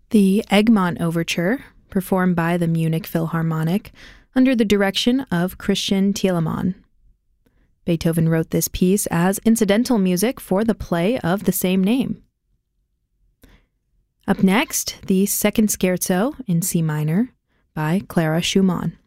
The Egmont Overture, performed by the Munich Philharmonic under the direction of Christian Thielemann. Beethoven wrote this piece as incidental music for the play of the same name. Up next, the Second Scherzo in C minor by Clara Schumann.